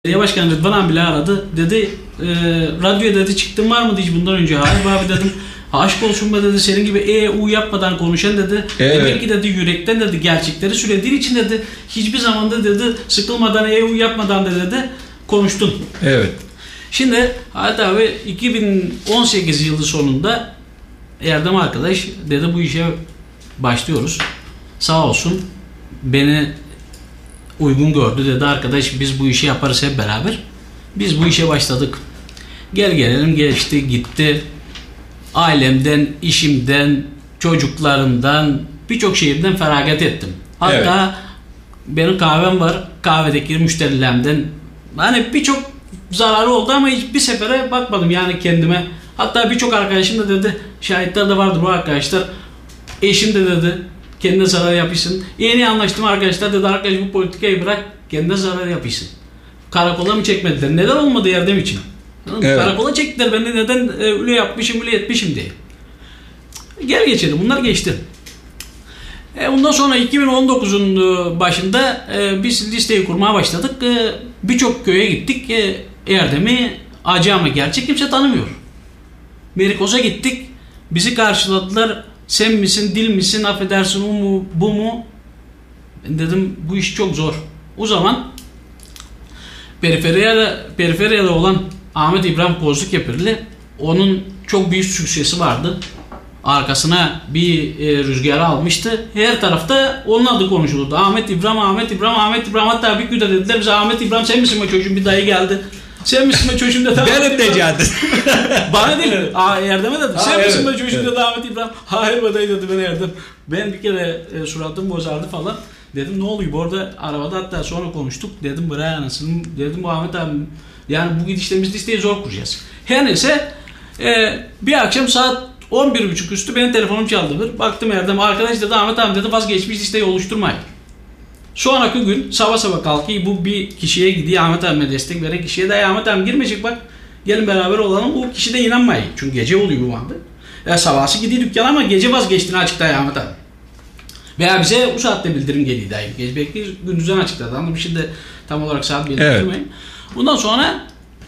Belediye Başkanı Rıdvan abi bile aradı. Dedi radyoya dedi çıktın var mıydı hiç bundan önce? Hayır abi dedim. Aşk olsun be dedi, senin gibi u yapmadan konuşan dedi. Evet. Belki dedi yürekten dedi gerçekleri söylediğin için dedi hiçbir zamanda dedi sıkılmadan u yapmadan dedi konuştun. Evet. Şimdi hatta abi 2018 yılı sonunda Erdem arkadaş dedi bu işe başlıyoruz. Sağ olsun beni uygun gördü, dedi arkadaş biz bu işi yaparız hep beraber. Biz bu işe başladık. Gel gelelim geçti gitti. Ailemden, işimden, çocuklarımdan, birçok şeyimden feragat ettim. Hatta evet, benim kahvem var. Kahvedeki müşterilerimden hani birçok zararı oldu ama hiçbir sefere bakmadım yani kendime. Hatta birçok arkadaşım da dedi, şahitler de vardır bu arkadaşlar. Eşim de dedi kendine zarar yapıyorsun. Yeni anlaştım arkadaşlar dedi, arkadaş bu politikayı bırak kendine zarar yapıyorsun. Karakola mı çekmediler? Neden olmadı Erdem için? Evet. Karakola çektiler, ben de neden öyle yapmışım öyle etmişim diye. Gel geçelim, bunlar geçti. Ondan sonra 2019'un başında biz listeyi kurmaya başladık. Birçok köye gittik. Erdem'i acı ama gerçek kimse tanımıyor. Merikoz'a gittik. Bizi karşıladılar. Sen misin, dil misin, affedersin o mu, bu mu? Ben dedim bu iş çok zor. O zaman periferiyada olan Ahmet İbrahim Kozlukepirli, onun çok büyük süksesi vardı. Arkasına bir rüzgarı almıştı. Her tarafta onun adı konuşulurdu. Ahmet İbrahim. Hatta bir gün de dediler bize, Ahmet İbrahim sen misin be çocuğum, bir dayı geldi. Sen misin be çocuğum dedi. Benim de geldi. Bana değil. Erdem'e dedim. Sen misin be çocuğum dedi Ahmet İbrahim. Hayır be dayı dedi, ben Erdem. Ben bir kere suratım bozardı falan. Dedim ne oluyor bu arada, arabada hatta sonra konuştuk. Dedim buraya anasını. Dedim bu Ahmet abi yani bu gidişte biz listeyi zor kuracağız. Her neyse bir akşam saat 11.30 üstü benim telefonum çaldı. Baktım Erdem, arkadaş dedi Ahmet abi dedi vazgeçmiş listeyi oluşturmayın. Sonraki gün sabah kalkıyor, bu bir kişiye gidiyor, Ahmet abime destek veren kişiye de Ahmet abi girmeyecek bak gelin beraber olalım. O kişi de inanmayın çünkü gece oluyor bu anda. Sabahsı gidiyor dükkana ama gece vazgeçtiğini açıkladı Ahmet abi. Veya bize bu saatte bildirim geliyor daim. Gece bekliyor, gündüzden açıkladı. Ama bir şey de tam olarak saat bildirmeyin. Evet. Bundan sonra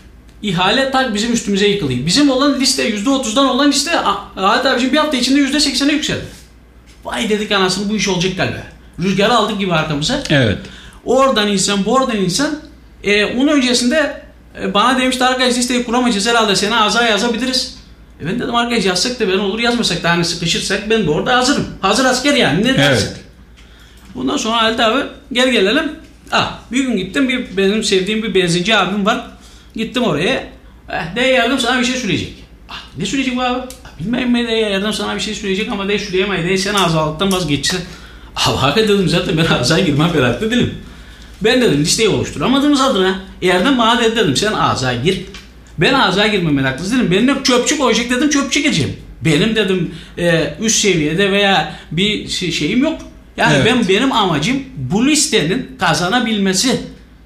ihale tak bizim üstümüze yıkılıyor. Bizim olan liste %30'dan olan liste Ahmet abicim bir hafta içinde %80'e yükseldi. Vay dedik anasını, bu iş olacak galiba. Rüzgarı aldık gibi arkamıza. Evet. Oradan insan, bu oradan insan. Onun öncesinde bana demişti arkadaş listeyi kuramayacağız herhalde, seni aza yazabiliriz. Ben dedim arkadaş yazsak da ben olur, yazmasak da hani sıkışırsak ben de orada hazırım. Hazır asker yani, ne dersin? Evet. Bundan sonra Halit abi gel gelelim. Bir gün gittim, benim sevdiğim bir benzinci abim var. Gittim oraya. Erdem sana bir şey söyleyecek. Ne söyleyecek bu abi? Bilmem ne Erdem sana bir şey söyleyecek ama söyleyemez. Sen azalıktan vazgeçsin. Allah'a dedim zaten ben azaya girmem meraklı değilim. Ben dedim listeyi oluşturamadığımız adına Erdem bana dedim sen azaya gir. Ben azaya girmem meraklı değilim. Benim çöpçü koyacak dedim, çöpçü gireceğim. Benim dedim üst seviyede veya bir şeyim yok. Yani evet, benim amacım bu listenin kazanabilmesi.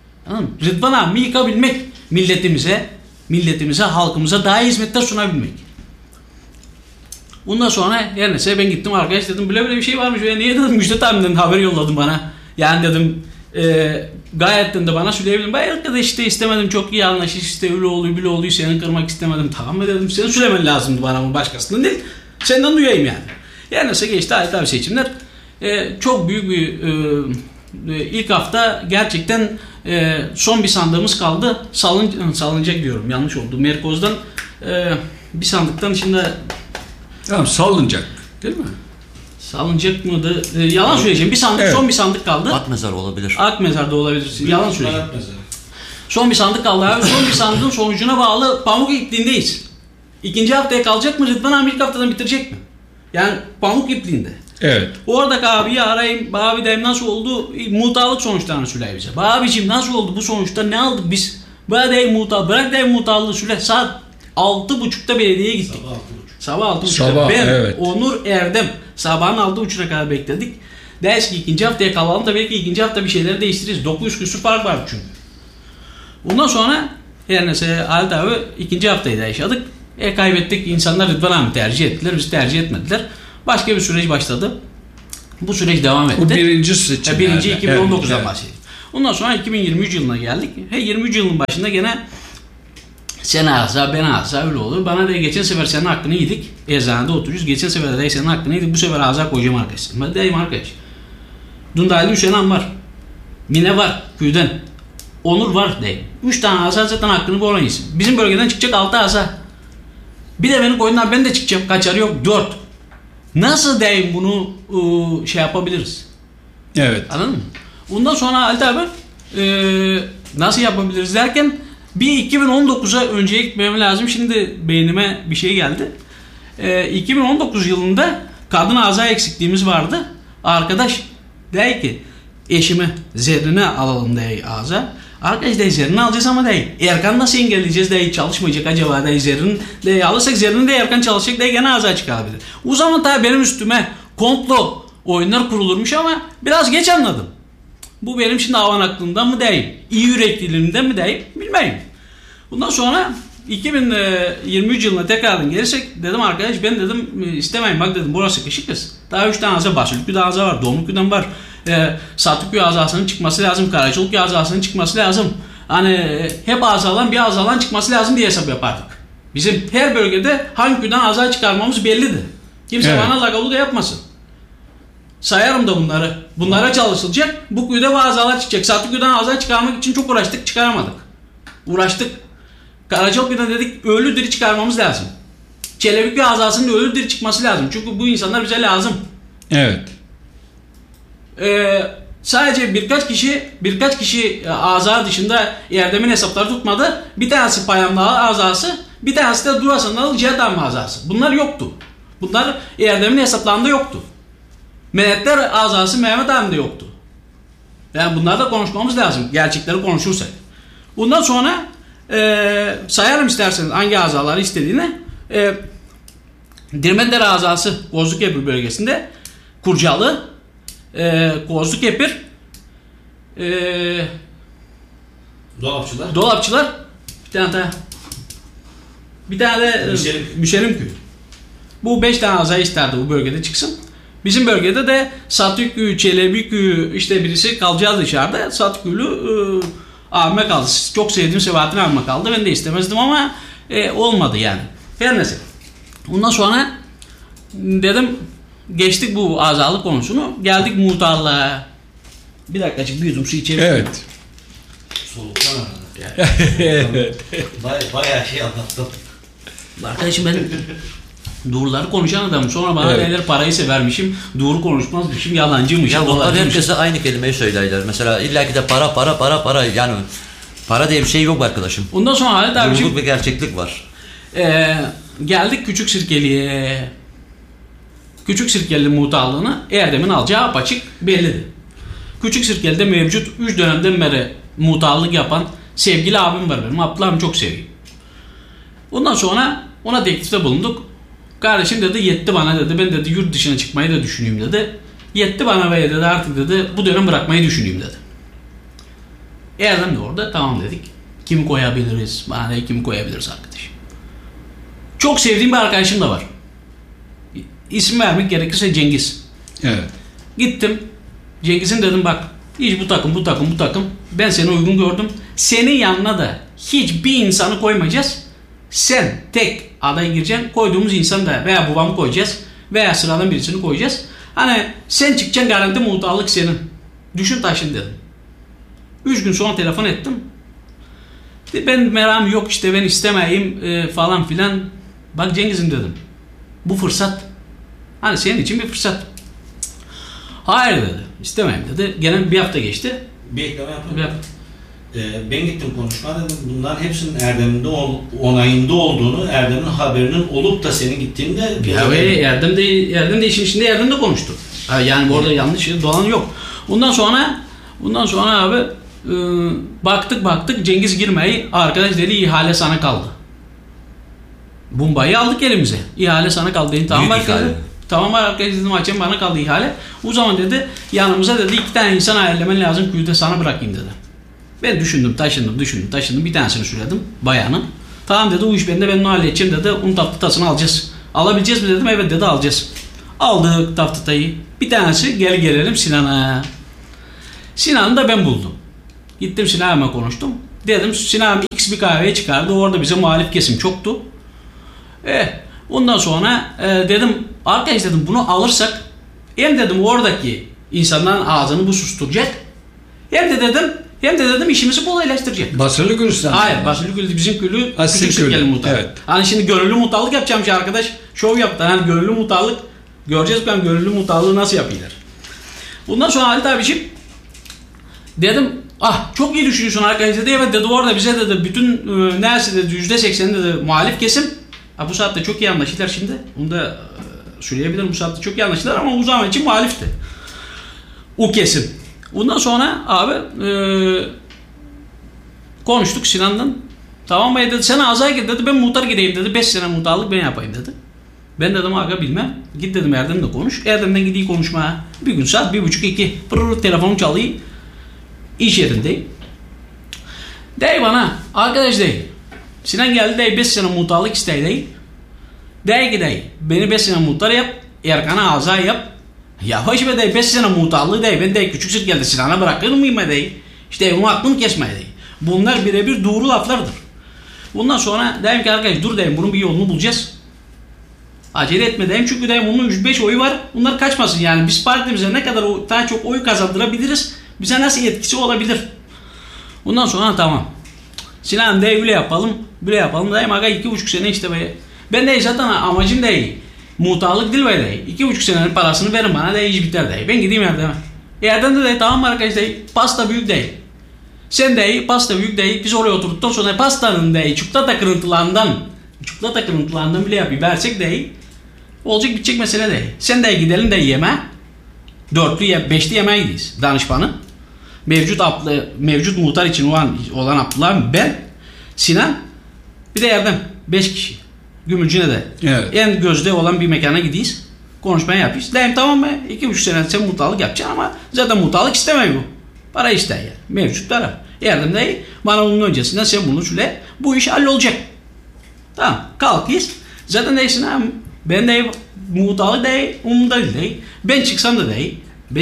Rıdvan abi yıkabilmek. Milletimize, halkımıza daha iyi hizmetler sunabilmek. Bundan sonra her neyse ben gittim arkadaş dedim böyle bir şey varmış. Niye dedim Müjdat abimden haber yolladım bana. Yani dedim gayet de bana söyleyebilirim. Ben arkadaş işte istemedim, çok iyi anlaşış işte öyle oluyor böyle oluyor, seni kırmak istemedim. Tamam mı dedim, senin söylemen lazımdı bana ama başkasından değil. Senden duyayım yani. Her neyse geçti Halit abi seçimler. Çok büyük bir ilk hafta gerçekten son bir sandığımız kaldı. Salınacak diyorum, yanlış oldu. Merkoz'dan bir sandıktan şimdi tamam, salınacak değil mi? Salınacak mıydı? Yalan söyleyeceğim. Bir sandık, evet, son bir sandık kaldı. Akmezar olabilir. Akmezar da olabilir. Yalan söyleyeceğim. Son bir sandık kaldı abi. Son bir sandığın sonucuna bağlı Pamuk ipliğindeyiz. İkinci haftaya kalacak mı? Rıdvan abi ilk haftadan bitirecek mi? Yani Pamuk ipliğinde. Evet. Oradaki abiyi arayayım. Abi dayım nasıl oldu? Muhtarlık sonuçlarını söyle bize. Abicim nasıl oldu bu sonuçta? Ne aldık biz? Bırak dayım muhtarlığı söyle. Saat 6.30'da belediyeye gittik. Sabah 6.30'da. Ben, evet, Onur Erdem. Sabahın 6.30'a kadar bekledik. Ders ki ikinci haftaya kalalım da belki ikinci hafta bir şeyleri değiştiririz. 900 küsur fark vardı çünkü. Ondan sonra her neyse Halit abi ikinci haftayı da yaşadık. Kaybettik. İnsanlar Rıdvan abi tercih ettiler. Biz tercih etmediler. Başka bir süreç başladı. Bu süreç devam etti. Bu birinci seçim. Birinci 2019'dan bahsediyorum. Ondan sonra 2023 yılına geldik. 23 yılın başında gene sen ağza ben ağza öyle olur. Bana da geçen sefer senin hakkını yedik. Eczanede oturuyoruz. Geçen sefer de senin hakkını yedik. Bu sefer ağza koyacağım arkadaş. Ben deyim arkadaş. Dundaylı Hüseyin var. Mine var köyden. Onur var deyim. 3 tane ağza zaten hakkını koymayız. Bizim bölgeden çıkacak 6 ağza. Bir de benim koyundan ben de çıkacağım. Kaçarı yok 4. Nasıl deyim bunu şey yapabiliriz? Evet. Anladın mı? Ondan sonra Halit abi nasıl yapabiliriz derken bir 2019'a önceye gitmem lazım. Şimdi beynime bir şey geldi. 2019 yılında kadın ağza eksikliğimiz vardı. Arkadaş der ki eşime zerrini alalım der ağza. Arkadaş der zerrini alacağız ama der. Erkan nasıl engelleyeceğiz der, çalışmayacak acaba der zerrini der, alırsak zerrini de Erkan çalışacak der, gene ağza çıkabilir. O zaman tabi benim üstüme komplo oyunlar kurulurmuş ama biraz geç anladım. Bu benim şimdi avan aklımdan mı değil, iyi yürekliliğimden mi değil bilmeyim. Bundan sonra 2023 yılına tekrardan gelirsek dedim arkadaş ben dedim istemeyin bak dedim burası Kışıkız. Daha 3 tane ağza Basülüklü ağza var, Doğumlukyu'dan var. Satıköy ağzasının çıkması lazım, Karaçalıköy ağzasının çıkması lazım. Hani hep ağzalan bir ağzalan çıkması lazım diye hesap yapardık. Bizim her bölgede hangi köyden ağza çıkarmamız bellidir. Kimse bana lagaluga yapmasın. Sayarım da bunları. Bunlara çalışılacak. Bu köyde bu ağzalar çıkacak. Satıköy'den ağza çıkarmak için çok uğraştık, çıkaramadık. Uğraştık. Karaçalıköy'den dedik ölü diri çıkarmamız lazım. Çelebiköy ağzasının ölü diri çıkması lazım. Çünkü bu insanlar bize lazım. Evet. Sadece birkaç kişi ağza dışında Erdem'in hesapları tutmadı. Bir tanesi Payamlı ağzası, bir tanesi de Durasan'ın Cihat Ağam ağzası. Bunlar yoktu. Bunlar Erdem'in hesaplarında yoktu. Mehmetler ağzası Mehmet Ağam'da yoktu. Yani bunlarla konuşmamız lazım. Gerçekleri konuşursak. Bundan sonra sayarım isterseniz hangi azaları istediğini. Dirmender azası Kozlukepir bölgesinde, Kurcalı, Kozlukepir, Dolapçılar, bir tane de Müşerimköy. Bu 5 tane aza isterdi bu bölgede çıksın. Bizim bölgede de Satıköy, Çelebiköy işte birisi kalacağız dışarıda. Satıköylü abime kaldı. Çok sevdiğim Sebahattin abime kaldı. Ben de istemezdim ama olmadı yani. Her neyse. Ondan sonra dedim geçtik bu azalık konusunu. Geldik muhtarlığa. Bir dakikacık bir yudum su içelim. Evet. Soğuktan bayağı şey anlattım. Arkadaşım ben doğruları konuşan adamım. Sonra bana neler parayı severmişim, doğru konuşmazmışım, yalancıymışım. Ya onlar herkese aynı kelimeyi söylerler. Mesela illaki de para yani para diye bir şey yok arkadaşım. Ondan sonra Halit abiciğim Doğruluk ve gerçeklik var. Geldik Küçük Sirkeli'ye. Küçük Sirkeli muhtarlığını Erdem'in alacağı apaçık bellidir. Küçük Sirkeli'de mevcut 3 dönemden beri muhtarlık yapan sevgili abim var benim. Ablam çok seviyorum. Ondan sonra ona teklifte bulunduk. Kardeşim dedi yetti bana dedi. Ben dedi yurt dışına çıkmayı da düşünüyorum dedi. Yetti bana ve dedi artık dedi bu dönem bırakmayı düşünüyorum dedi. Erdem de orada tamam dedik. Kim koyabiliriz? Bana dedi kim koyabiliriz arkadaşım. Çok sevdiğim bir arkadaşım da var. İsim vermek gerekirse Cengiz. Evet. Gittim. Cengiz'in dedim bak hiç bu takım. Ben seni uygun gördüm. Senin yanına da hiçbir insanı koymayacağız. Sen tek aday gireceksin. Koyduğumuz insan da veya babamı koyacağız. Veya sıradan birisini koyacağız. Hani sen çıkacaksın garanti muhtarlık senin. Düşün taşın dedim. 3 gün sonra telefon ettim. Ben meram yok işte ben istemeyeyim falan filan. Bak Cengiz'im dedim. Bu fırsat. Hani senin için bir fırsat. Hayır dedi. İstemeyeyim dedi. Gene bir hafta geçti. Bir ekleme yapalım. Ben gittim konuşma dedim. Bunların hepsinin Erdem'in onayında olduğunu, Erdem'in haberinin olup da senin gittiğinde... Ya Erdem de işin içinde Erdem de konuştu. Yani bu arada yanlış dolan yok. Ondan sonra abi baktık Cengiz girmeyi arkadaş dedi ihale sana kaldı. Bombayı aldık elimize. İhale sana kaldı dedi. Tamam arkadaş. Tamam arkadaş dedim açayım bana kaldı ihale. O zaman dedi yanımıza dedi 2 tane insan ayarlaman lazım köyde sana bırakayım dedi. Ben düşündüm taşındım bir tanesini söyledim bayanı. Tamam dedi o iş bende ben onu halledeceğim dedi. Onun taftıtasını alacağız. Alabileceğiz mi dedim evet dedi alacağız. Aldık taftıtayı. Bir tanesi gelelim Sinan'a. Sinan'ı da ben buldum. Gittim Sinan'la konuştum. Dedim Sinan X bir kahveye çıkardı. Orada bize muhalif kesim çoktu. Ondan sonra dedim arkadaş dedim bunu alırsak hem dedim oradaki insanların ağzını bu susturacak. Hem de dedim işimizi kolaylaştıracak. Basırlı Gülistan. Hayır, Basırlı Gülistan bizim külü küçük sirkeli muhtarlık. Evet. Hani şimdi gönüllü muhtarlık yapacağım arkadaş şov yaptı. Hani gönüllü muhtarlık göreceğiz ben gönüllü muhtarlığı nasıl yapıyorlar. Bundan sonra Halit abiciğim dedim çok iyi düşünüyorsun arkadaş dedi. Evet dedi orada bize dedi bütün neresi dedi %80'i dedi muhalif kesim. Bu saatte çok iyi anlaşırlar şimdi. Bunu da söyleyebilirim bu saatte çok iyi anlaşırlar ama o zaman için muhalifti. O kesim. Ondan sonra abi konuştuk Sinan'dan. Tamam mı dedi sen ağzaya gir dedi ben muhtar gideyim dedi 5 sene muhtarlık ben yapayım dedi. Ben dedim aga bilmem. Git dedim Erdem'le konuş. Erdem'den gideyim konuşmaya. Bir gün saat 1.30-2 telefonum çalıyor. İş yerindeyim. Dey bana arkadaş dey. Sinan geldi dey 5 sene muhtarlık istey dey. Dey ki dey beni 5 sene muhtar yap. Erkan'a ağzaya yap. Ya hoş be dey 5 sene muhtarlığı dey. Ben dey küçük sirkelde Sinan'a bırakır mıyım dey. İşte onu aklını kesme dey. Bunlar birebir doğru laflardır. Bundan sonra deyim ki arkadaş dur deyim bunun bir yolunu bulacağız. Acele etme deyim çünkü deyim onun 3-5 oyu var. Bunlar kaçmasın yani biz partimize ne kadar daha çok oy kazandırabiliriz. Bize nasıl etkisi olabilir. Bundan sonra tamam. Sinan dey böyle yapalım. Böyle yapalım deyim aga 2,5 sene işte be. Ben dey zaten amacım dey. Muhtarlık değil be dey. 2,5 senenin parasını verin bana dey iş biter dey. Ben gideyim Erdem'e. Erdem de dey tamam arkadaş dey. Pasta büyük dey. Sen dey pasta büyük dey. Biz oraya oturduktan sonra pastanın dey çikolata kırıntılarından bile yapayım. Versek dey. Olacak bitecek mesele dey. Sen dey gidelim dey yeme. 5'li yemeğe gidiyiz. Danışmanı. Mevcut muhtar için olan Abdullah ben, Sinan bir de Erdem. 5 kişi. Gümülcüne de. Evet. En gözde olan bir mekana gidiyiz. Konuşmaya yapıyoruz. Deyim tamam mı? 2,5 sene sen muhtarlık yapacaksın ama zaten muhtarlık istemiyor bu. Para ister yani. Mevcut para. Erdem de bana onun öncesinden sen bunu söyle. Bu iş hallolacak. Tamam. Kalkıyız. Zaten deysin ha ben de muhtarlık değil. Umurumda değil. Ben çıksam da değil.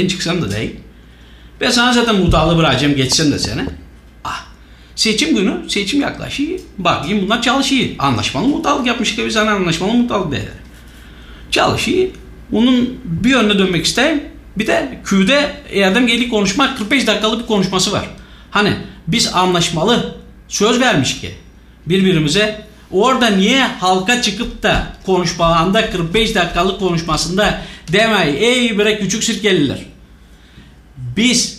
Ben sana zaten muhtarlığı bırakacağım geçsem de seni. Seçim günü, seçim yaklaşıyor. Bakayım bunlar çalışıyor. Anlaşmalı muhtarlık yapmış gibi sana anlaşmalı muhtarlık derler. Çalışıyor. Onun bir yönüne dönmek isteyeyim. Bir de köyde Erdem gelip konuşmak 45 dakikalık bir konuşması var. Hani biz anlaşmalı söz vermiş ki birbirimize orada niye halka çıkıp da konuşmalarında 45 dakikalık konuşmasında demeyi ey bre küçük sirkeliler. Biz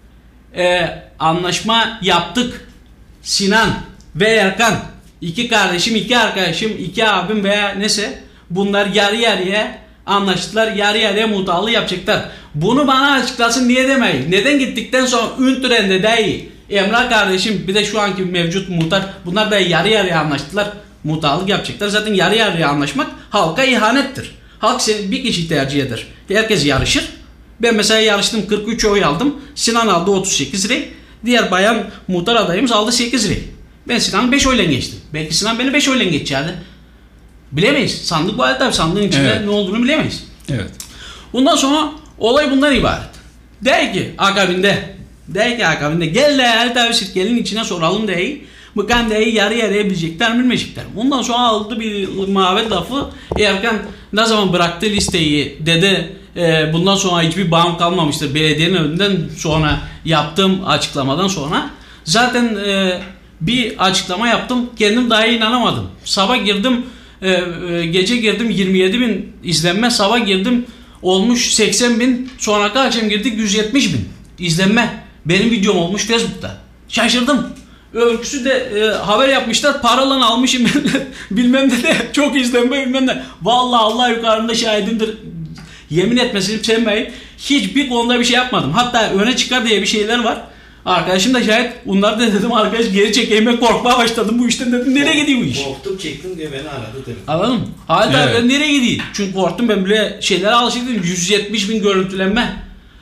anlaşma yaptık. Sinan ve Erkan 2 kardeşim, 2 arkadaşım, 2 abim veya neyse bunlar yarı yarıya anlaştılar. Yarı yarıya muhtarlığı yapacaklar. Bunu bana açıklasın niye demeyin. Neden gittikten sonra ün törende değil. Emrah kardeşim bir de şu anki mevcut muhtar bunlar da yarı yarıya anlaştılar. Muhtarlık yapacaklar. Zaten yarı yarıya anlaşmak halka ihanettir. Halk seni bir kişi tercih eder. Herkes yarışır. Ben mesela yarıştım 43 oy aldım. Sinan aldı 38 lirayı. Diğer bayan muhtar adayımız aldı 8 lirayı. Ben Sinan'ı 5 oyla geçtim. Belki Sinan beni 5 oyla geçerdi. Bilemeyiz. Sandık bu halde sandığın içinde evet. ne olduğunu bilemeyiz. Evet. Bundan sonra olay bundan ibaret. Der ki akabinde gel de her tabi sirkelin içine soralım dey. Bakan dey yarı yarıya bilecekler bilmeyecekler. Bundan sonra aldı bir muhabbet lafı. Erkan ne zaman bıraktı listeyi dedi. Bundan sonra hiçbir bağım kalmamıştır. Belediyenin önünden sonra yaptığım açıklamadan sonra. Zaten bir açıklama yaptım. Kendim daha inanamadım. Sabah girdim. Gece girdim 27.000 izlenme. Sabah girdim olmuş 80.000. Sonraki akşam girdik 170.000 izlenme. Benim videom olmuş Facebook'ta. Şaşırdım. Öbürküsü de haber yapmışlar. Paralan almışım bilmem ne de çok izlenme bilmem ne. Vallahi Allah yukarında şahidimdir. Yemin etmesini sevmeyin. Hiçbir konuda bir şey yapmadım. Hatta öne çıkar diye bir şeyler var. Arkadaşım da şahit. Onları da dedim arkadaş geri çekeyim. Korkmaya başladım bu işten dedim. Nereye gidiyor bu iş? Korktum çektim diye beni aradı tabii. Anladın mı? Halde evet. Ben nereye gideyim? Çünkü korktum ben böyle şeylere alışıyordum. 170.000 görüntülenme.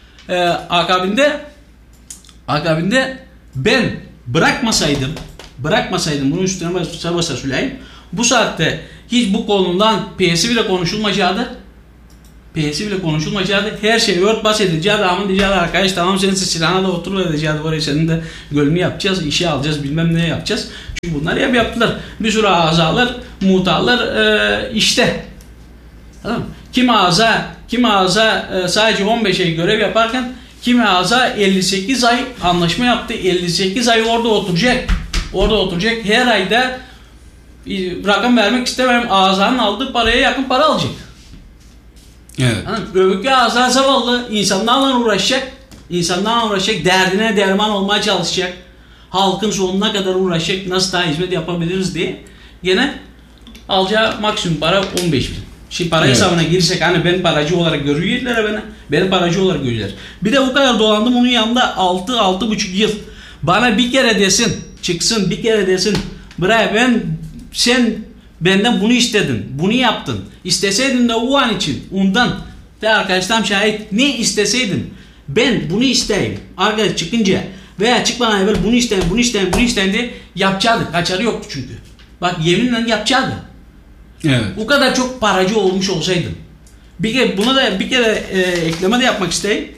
Akabinde ben bırakmasaydım bunun üstüne basa söyleyeyim. Bu saatte hiç bu konudan piyesi bile konuşulmayacaktı. P'si bile konuşulmayacaktı. Her şey örtbas edilecekti. Ama diyecekti arkadaş tamam sen silahına da otur edecekti. Oraya senin de gölünü yapacağız. İşe alacağız. Bilmem ne yapacağız. Çünkü bunlar yaptılar. Bir sürü azalar, muhtarlar işte. Tamam. Kim ağza sadece 15 ay görev yaparken kimi ağza 58 ay anlaşma yaptı. 58 ay orada oturacak. Her ayda rakam vermek istemem. Ağzanın aldığı paraya yakın para alacak. Evet. Öbürkü ağza zavallı insanlarla uğraşacak. Derdine derman olmaya çalışacak. Halkın sonuna kadar uğraşacak. Nasıl daha hizmet yapabiliriz diye. Gene alacağı maksimum para 15 bin. Şimdi para hesabına girsek hani ben paracı olarak görüyorlar beni. Beni paracı olarak görüyorlar. Bir de o kadar dolandım onun yanında 6-6,5 yıl. Bana bir kere desin çıksın bir kere desin. Bre sen benden bunu istedin. Bunu yaptın. İsteseydin de o an için ondan de arkadaşlarım şahit ne isteseydin. Ben bunu isteyeyim. Arkadaş çıkınca veya çıkmadan evvel bunu isteyeyim diye yapacaktı. Kaçarı yoktu çünkü. Bak yeminle yapacaktı. Evet. O kadar çok paracı olmuş olsaydım. Buna da bir kere ekleme de yapmak isteyeyim.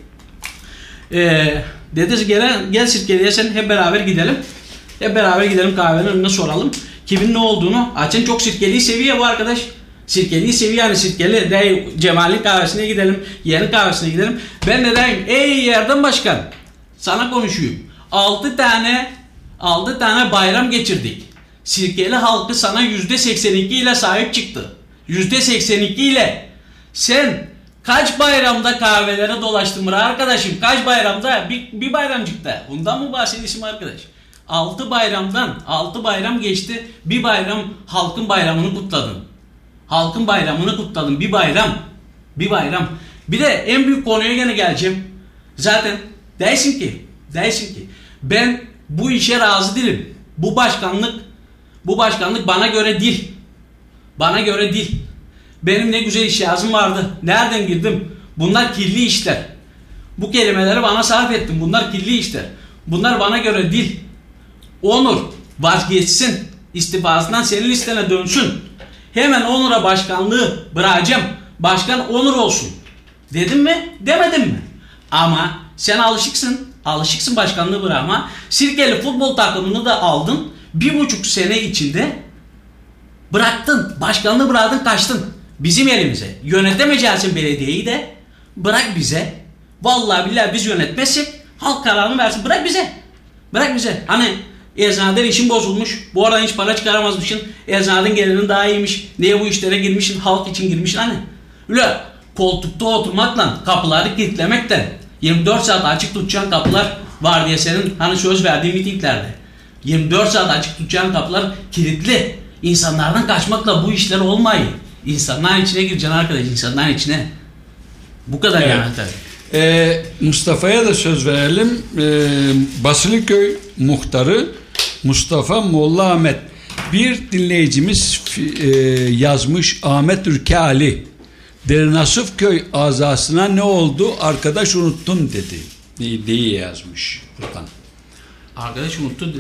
Dedi gel Sirkeli'ye sen hep beraber gidelim. Hep beraber gidelim kahvenin önüne soralım. Kimin ne olduğunu. Açın çok Sirkeli'yi seviyor bu arkadaş. Sirkeli'yi seviyor yani Sirkeli. De Cemal'in kahvesine gidelim. Yeğenin kahvesine gidelim. Ben de deyim ey Yerden Başkan sana konuşuyorum. 6 tane bayram geçirdik. Sirkeli halkı sana %82 ile sahip çıktı. %82 ile. Sen kaç bayramda kahvelere dolaştın mı arkadaşım? Kaç bayramda? Bir bayramcıkta. Ondan mı bahsediyorsun arkadaş? 6 bayram geçti. Bir bayram halkın bayramını kutladın. Bir bayram. Bir de en büyük konuya gene geleceğim. Zaten dersin ki ben bu işe razı değilim. Bu başkanlık bana göre değil. Benim ne güzel iş yazım vardı. Nereden girdim? Bunlar kirli işler. Bu kelimeleri bana sarf ettim. Bunlar kirli işler. Bunlar bana göre değil. Onur vazgeçsin. İstifasından senin listene dönsün. Hemen Onur'a başkanlığı bırakacağım. Başkan Onur olsun. Dedim mi? Demedim mi? Ama sen alışıksın başkanlığı bırakma. Sirkeli futbol takımını da aldın. 1,5 sene içinde bıraktın. Başkanlığı bıraktın kaçtın. Bizim elimize. Yönetemeyeceksin belediyeyi de. Bırak bize. Vallahi billahi biz yönetmezsek halk kararını versin. Bırak bize. Hani eczaneden işin bozulmuş. Bu arada hiç para çıkaramazmışsın. Eczaneden gelirin daha iyiymiş. Niye bu işlere girmişsin? Halk için girmişsin hani. Öyle koltukta oturmakla, kapıları kilitlemekle 24 saat açık tutacağın kapılar var diye senin hani söz verdiğin mitinglerde. 24 saat açık tutacağın kapılar kilitli. İnsanlardan kaçmakla bu işler olmayı. İnsanların içine gireceksin arkadaş. İnsanların içine. Bu kadar evet. Yani tabii. Mustafa'ya da söz verelim. Basılıköy muhtarı Mustafa Molla Ahmet. Bir dinleyicimiz yazmış Ahmet Ülke Ali. Derinasıfköy azasına ne oldu? Arkadaş unuttun dedi. Diye yazmış buradan. Arkadaş unuttu.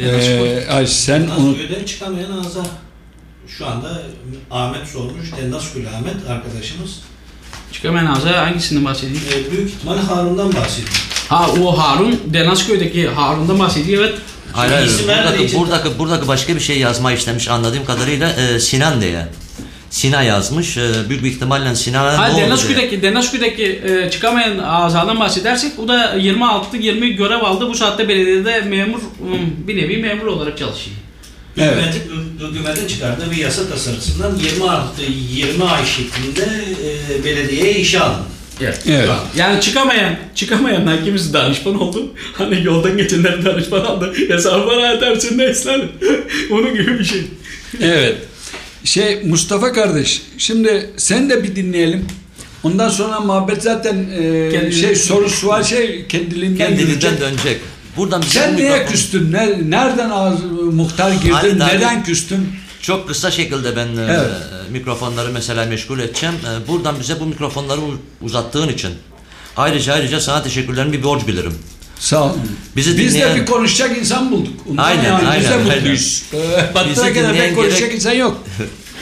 Sen Dendasköy'den çıkamayan ağza. Şu anda Ahmet sormuş. Dendasköy'lü Ahmet arkadaşımız. Çıkamayan ağza hangisinden bahsedeyim? Büyük ihtimalle Harun'dan bahsediyor. O Harun, Dendasköy'deki Harun'dan bahsediyor evet. Hayır. Buradaki başka bir şey yazma istemiş anladığım kadarıyla Sinan diye. Sinan yazmış. Büyük bir ihtimalle Sinan'a ne oldu diye. Dendasköy'deki çıkamayan azadan bahsedersek o da 26-20 görev aldı. Bu saatte belediyede bir nevi memur olarak çalışıyor. Evet. Hükümetin çıkardığı bir yasa tasarısından 20 ay şeklinde belediyeye işe alındı. Evet. Yani çıkamayanlar kimisi danışman oldu. Hani yoldan geçenler danışman aldı. Hesabı bana edersin neyse. Onun gibi bir şey. Evet. Mustafa kardeş, şimdi sen de bir dinleyelim. Ondan sonra muhabbet zaten soru sual kendiliğinden dönecek. Buradan sen niye küstün? Nereden muhtar girdin? Neden küstün? Çok kısa şekilde ben mikrofonları mesela meşgul edeceğim. Buradan bize bu mikrofonları uzattığın için ayrıca sana teşekkürlerimi bir borç bilirim. Sağ ol. Biz de bir konuşacak insan bulduk. Aynen. Biz de mutluyuz. Battıra kadar pek konuşacak insan yok.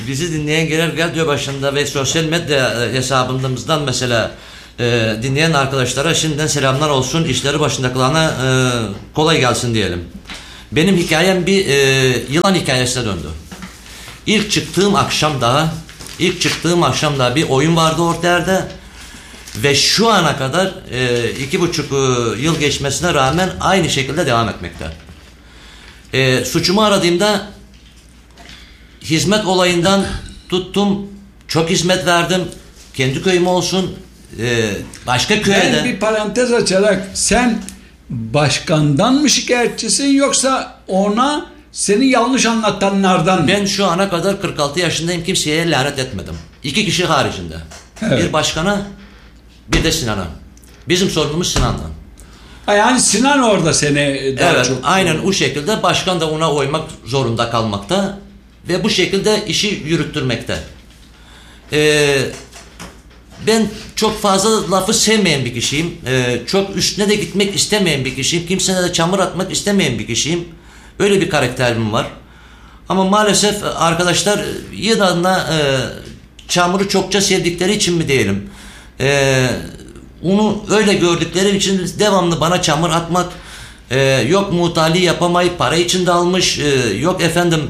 bizi dinleyen genel radyo başında ve sosyal medya hesabımızdan mesela dinleyen arkadaşlara şimdiden selamlar olsun. İşleri başında kılana kolay gelsin diyelim. Benim hikayem bir yılan hikayesine döndü. İlk çıktığım akşam daha bir oyun vardı ortaya ve şu ana kadar 2,5 yıl geçmesine rağmen aynı şekilde devam etmekte. Suçumu aradığımda hizmet olayından tuttum, çok hizmet verdim. Kendi köyüm olsun, başka köye de. Ben bir parantez açarak, sen başkandan mı şikayetçisin yoksa ona seni yanlış anlatanlardan mı? Ben şu ana kadar 46 yaşındayım, kimseye lanet etmedim. 2 kişi haricinde. Evet. Bir başkana, bir de Sinan'a. Bizim sorunumuz Sinan'la. Yani Sinan orada seni daha evet, çok... aynen o şekilde. Başkan da ona uymak zorunda kalmakta ve bu şekilde işi yürüttürmekte. Ben çok fazla lafı sevmeyen bir kişiyim. Çok üstüne de gitmek istemeyen bir kişiyim. Kimsene de çamur atmak istemeyen bir kişiyim. Öyle bir karakterim var. Ama maalesef arkadaşlar yılanla çamuru çokça sevdikleri için mi diyelim. Onu öyle gördükleri için devamlı bana çamur atmak, yok muhtali yapamayıp para için de almış, yok efendim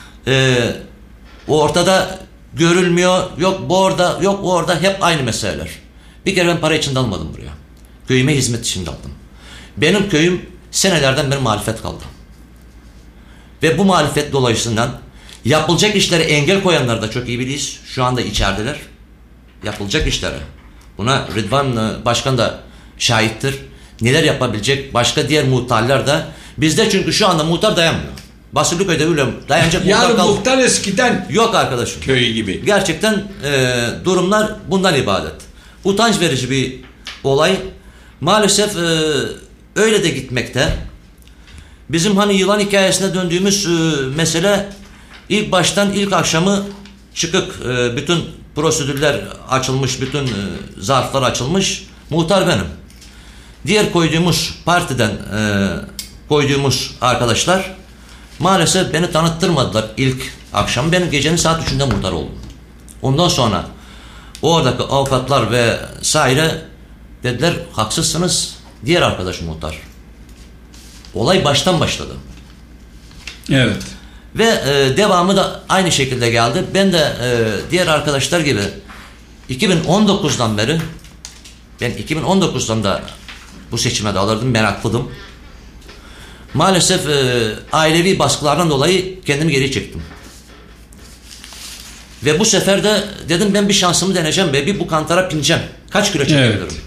ortada görülmüyor, yok bu orada, yok o orada, hep aynı meseleler. Bir kere ben para için de almadım buraya. Köyüme hizmet için de aldım. Benim köyüm senelerden beri muhalefet kaldı. Ve bu muhalefet dolayısıyla yapılacak işlere engel koyanlar da çok iyi biliyiz. Şu anda içerideler. Yapılacak işlere. Buna Rıdvan Başkan da şahittir. Neler yapabilecek başka diğer muhtarlar da. Bizde çünkü şu anda muhtar dayanmıyor. Basırlıköy'de öyle dayanacak muhtar kaldı. Yani muhtar eskiden yok arkadaşım. Köyü gibi. Gerçekten durumlar bundan ibaret. Utanç verici bir olay. Maalesef öyle de gitmekte. Bizim hani yılan hikayesine döndüğümüz mesele ilk baştan ilk akşamı çıkık. Bütün prosedürler açılmış, bütün zarflar açılmış. Muhtar benim. Diğer koyduğumuz partiden koyduğumuz arkadaşlar maalesef beni tanıttırmadılar ilk akşam. Ben gecenin saat 3'ünde muhtar oldum. Ondan sonra oradaki avukatlar ve saire dediler haksızsınız. Diğer arkadaş muhtar. Olay baştan başladı. Evet. Ve devamı da aynı şekilde geldi. Ben de diğer arkadaşlar gibi 2019'dan beri ben 2019'dan da bu seçime de alırdım, meraklıydım. Maalesef ailevi baskılardan dolayı kendimi geri çektim. Ve bu sefer de dedim ben bir şansımı deneyeceğim ve bir bu kantara bineceğim. Kaç kilo çekebilirim? Evet.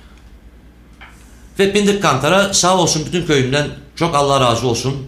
Ve bindik kantara, sağ olsun bütün köyümden çok Allah razı olsun.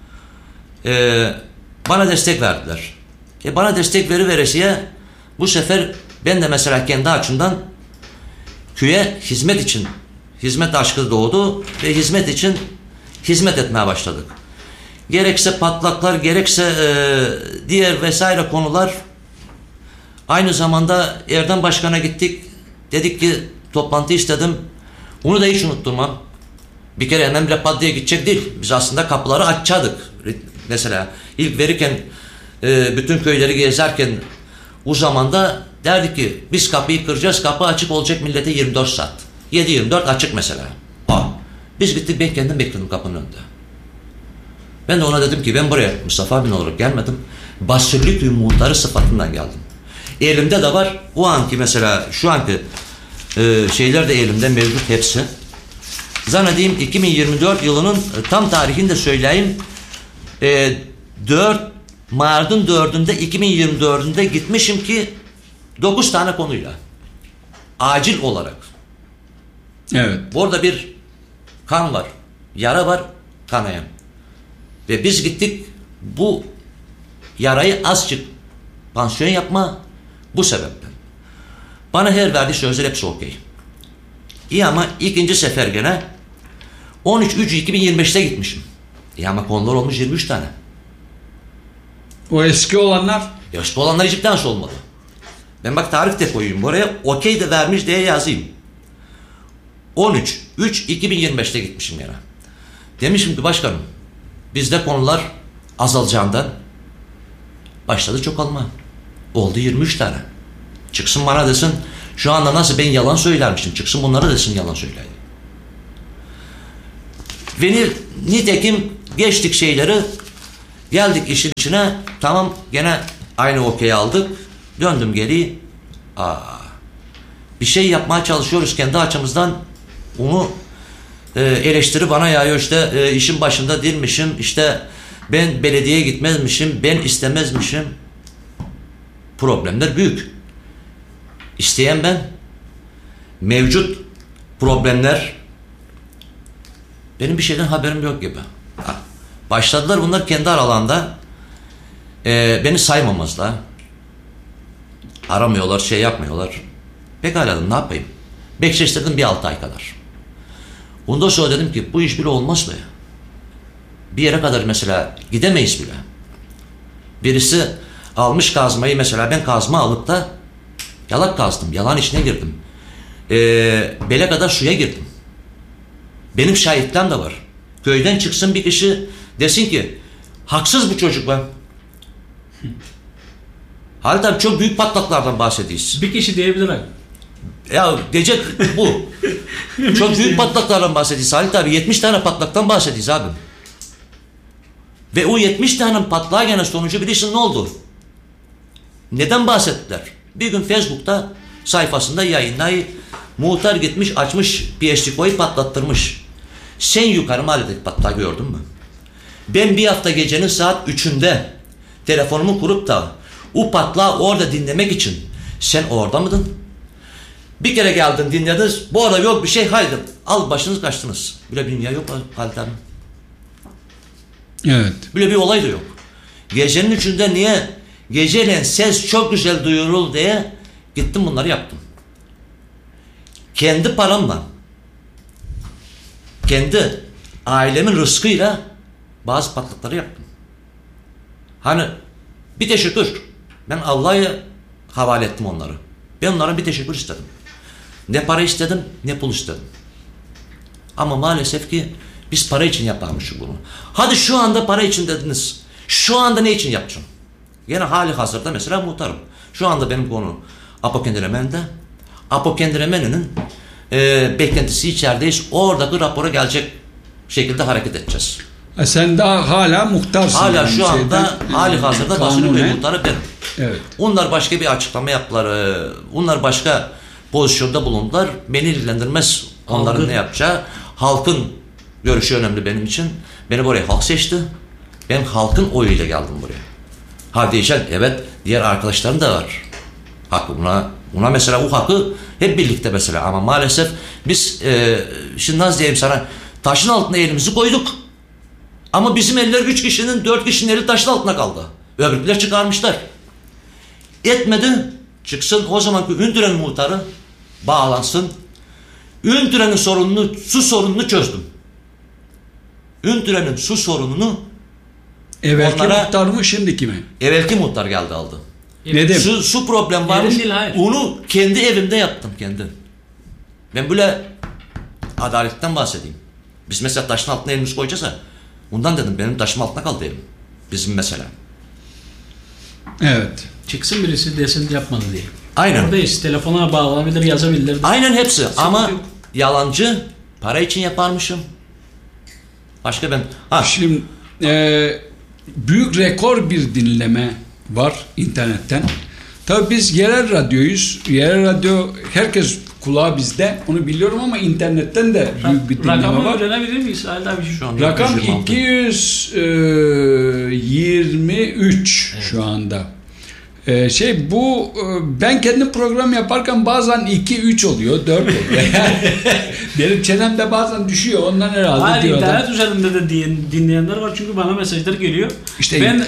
Bana destek verdiler. Bana destek veresiye bu sefer ben de mesela kendi açımdan köye hizmet için, hizmet aşkı doğdu ve hizmet için hizmet etmeye başladık. Gerekse patlaklar, gerekse diğer vesaire konular. Aynı zamanda Erdem Başkan'a gittik. Dedik ki toplantı istedim. Onu da hiç unutturmam. Bir kere hemen bile pat diye gidecek değil. Biz aslında kapıları açacaktık. Mesela ilk verirken bütün köyleri gezerken o zamanda derdik ki biz kapıyı kıracağız, kapı açık olacak millete 24 saat. 7-24 açık mesela. Biz gittik, ben kendim bekledim kapının önünde. Ben de ona dedim ki ben buraya Mustafa abin olarak gelmedim. Basırlıköy muhtarı sıfatından geldim. Elimde de var o anki mesela şu anki şeyler de elimde mevcut hepsi. Zannedeyim 2024 yılının tam tarihini de söyleyeyim. 4 Mart'ın 4'ünde 2024'ünde gitmişim ki 9 tane konuyla. Acil olarak. Evet. Orada bir kan var. Yara var. Kanayan. Ve biz gittik bu yarayı azıcık pansiyon yapma bu sebepten. Bana her verdiği sözler hepsi okey. İyi ama ikinci sefer gene 13-3-2025'te gitmişim. İyi ama konular olmuş 23 tane. O eski olanlar? Eski olanlar hiçbir tanesi olmadı. Ben bak tarih de koyayım buraya. Okey de vermiş diye yazayım. 13-3-2025'te gitmişim gene. Demişim ki başkanım bizde konular azalacağından başladı çoğalma. Oldu 23 tane. Çıksın bana desin, şu anda nasıl ben yalan söylermişim, çıksın bunları desin yalan söyleyin. Ve nitekim geçtik şeyleri, geldik işin içine, tamam gene aynı okey aldık, döndüm geri, bir şey yapmaya çalışıyoruz kendi açımızdan, onu eleştiri bana yağıyor, işte işin başında değilmişim, işte ben belediyeye gitmezmişim, ben istemezmişim. Problemler büyük. İsteyen ben, mevcut problemler, benim bir şeyden haberim yok gibi. Başladılar bunlar kendi aralarında beni saymamazlar. Aramıyorlar, şey yapmıyorlar. Pekala dedim, ne yapayım? Bekleştirdim bir 6 ay kadar. Ondan sonra dedim ki bu iş bile olmaz be. Bir yere kadar mesela gidemeyiz bile. Birisi almış kazmayı, mesela ben kazma alıp da yalak kazdım, yalan içine girdim. Bele kadar suya girdim. Benim şahitlerim de var. Köyden çıksın bir kişi desin ki haksız bu çocuk be. Halit abi çok büyük patlaklardan bahsediyoruz. Bir kişi diyebilir abi. Ya diyecek bu. Çok büyük patlaklardan bahsediyoruz Halit abi. 70 tane patlaktan bahsediyoruz abi. Ve o 70 tane patlağa gene sonucu bilirsin ne oldu? Neden bahsettiler? Bir gün Facebook'ta sayfasında yayınlayı muhtar gitmiş açmış PS'yi patlattırmış. Sen yukarı mahalledeki patlağı gördün mü? Ben bir hafta gecenin saat 3'ünde telefonumu kurup da o patlağı orada dinlemek için sen orada mıydın? Bir kere geldin dinlediniz. Bu arada yok bir şey, haydi al başınız kaçtınız. Böyle bir dünya yok Halit abi. Evet. Böyle bir olay da yok. Gecenin 3'ünde niye? Geceleyin ses çok güzel duyurul diye gittim bunları yaptım. Kendi paramla, kendi ailemin rızkıyla bazı patlakları yaptım. Hani bir teşekkür. Ben Allah'a havale ettim onları. Ben onlara bir teşekkür istedim. Ne para istedim, ne pul istedim. Ama maalesef ki biz para için yaparmışız bunu. Hadi şu anda para için dediniz. Şu anda ne için yapacağım? Yine hali hazırda mesela muhtarım. Şu anda benim konu Apo Kendiremen'de. Apo Kendiremen'in beklentisi içerideyiz. Oradaki rapora gelecek şekilde hareket edeceğiz. Sen daha hala muhtarsın. Hala yani şu anda hali hazırda basın ve muhtarı benim. Evet. Onlar başka bir açıklama yaptılar. Onlar başka pozisyonda bulundular. Beni ilgilendirmez onların ne yapacağı. Halkın görüşü önemli benim için. Beni buraya halk seçti. Ben halkın oyuyla geldim buraya. Ha diyeceksin, evet diğer arkadaşlarım da var. Hakkı buna mesela o hakkı hep birlikte mesela, ama maalesef biz şimdi nasıl diyeyim sana, taşın altına elimizi koyduk. Ama bizim eller 3 kişinin 4 kişinin eli taşın altına kaldı. Öbürküler çıkarmışlar. Etmedi. Çıksın o zamanki Ündüren muhtarı bağlansın. Ündüren'in sorununu, su sorununu çözdüm. Ündüren'in su sorununu evvelki muhtar mı şimdiki mi? Evvelki muhtar geldi aldı. Nedim? Su problem varmış. Onu kendi evimde yaptım kendi. Ben böyle adaletten bahsedeyim. Biz mesela taşın altına elimizi koyacağız ha. Bundan dedim benim taşım altına kaldı elim. Bizim mesela. Evet. Çıksın birisi desin yapmadı diye. Aynen. Oradayız. Telefona bağlanabilir, yazabilir. Aynen hepsi. Sıkıntı ama yok. yalancı, para için yaparmışım. Başka ben... Şimdi büyük rekor bir dinleme var internetten. Tabii biz yerel radyoyuz. Yerel radyo herkes kulağı bizde. Onu biliyorum ama internetten de büyük bir dinleme rakamı var. öğrenebilir miyiz? Şu an Rakam 223 evet. Şu anda. Ben kendim program yaparken bazen 2-3 oluyor, 4 oluyor. Benim çenemde bazen düşüyor. Ondan herhalde hayır, diyor internet adam. üzerinde de dinleyenler var çünkü bana mesajlar geliyor. İşte ben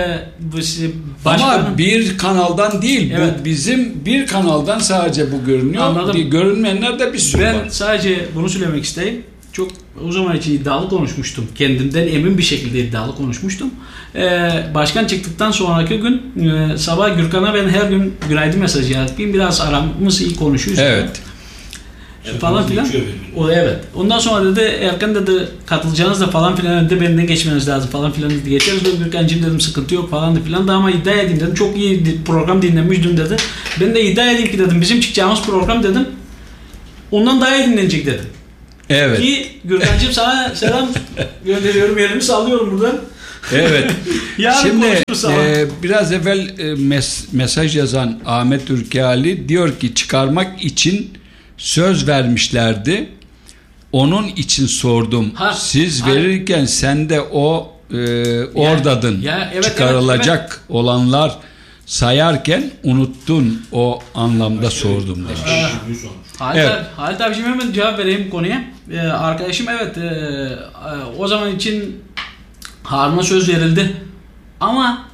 ama bir kanaldan değil. Evet. Bu bizim bir kanaldan sadece bu görünüyor. Anladım. Görünmeyenler de bir sürü var. Ben sadece bunu söylemek isteyeyim. Çok o zaman için iddialı konuşmuştum. Kendimden emin bir şekilde iddialı konuşmuştum. Başkan çıktıktan sonraki gün sabah Gürkan'a ben her gün günaydın mesajı yapayım. Biraz aramız iyi konuşuyoruz. Evet. Evet, falan filan. geçiyor birbirini. O evet. Ondan sonra dedi Erkan dedi katılacağınız da falan filan dedi benden geçmeniz lazım falan filan dedi. Geçeriz dedi Gürkan'cığım dedim sıkıntı yok falan filan da ama iddia edeyim dedim. Çok iyi program dinlemiş dün dedi. Ben de iddia edeyim ki dedim bizim çıkacağımız program dedim. Ondan daha iyi dinlenecek dedim. Evet. Ki Gürkan'cığım sana selam gönderiyorum. Elimi sallıyorum buradan. Evet. Yarın Şimdi konuşuruz sabah. biraz evvel mesaj yazan Ahmet Ürkali diyor ki çıkarmak için söz vermişlerdi. Onun için sordum. Siz verirken sen de oradadın. Evet, çıkarılacak olanlar sayarken unuttun o anlamda sordum demiş. Halit abiciğim hemen cevap vereyim konuya. Arkadaşım evet o zaman için Harun'a söz verildi. Ama